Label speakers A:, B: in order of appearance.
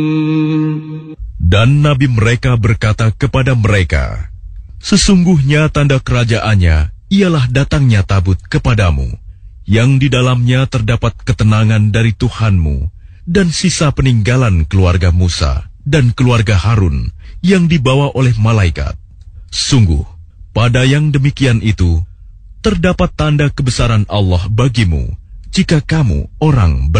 A: Dan nabi mereka berkata kepada mereka, sesungguhnya tanda kerajaannya ialah datangnya tabut kepadamu, yang di dalamnya terdapat ketenangan dari Tuhanmu, dan sisa peninggalan keluarga Musa dan keluarga Harun yang dibawa oleh malaikat. Sungguh, pada yang demikian itu, terdapat tanda kebesaran Allah bagimu, jika kamu orang beriman.